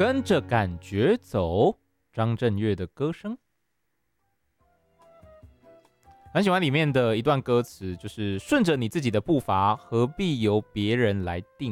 跟着感觉走，张震岳的歌声。很喜欢里面的一段歌词，就是顺着你自己的步伐，何必由别人来定